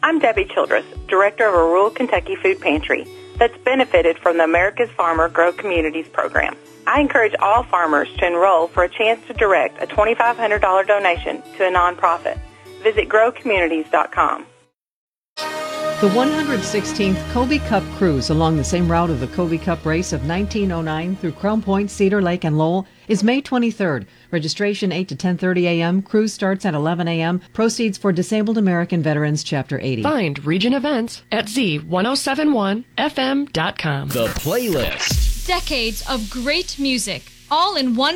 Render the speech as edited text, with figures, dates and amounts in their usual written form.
I'm Debbie Childress, Director of a rural Kentucky food pantry that's benefited from the America's Farmer Grow Communities program. I encourage all farmers to enroll for a chance to direct a $2,500 donation to a nonprofit. Visit growcommunities.com. The 116th Kobe Cup Cruise along the same route of the Kobe Cup race of 1909 through Crown Point, Cedar Lake, and Lowell is May 23rd. Registration 8 to 10:30 a.m. Cruise starts at 11 a.m. Proceeds for Disabled American Veterans Chapter 80. Find Region Events at z1071fm.com. The Playlist. Decades of great music, all in one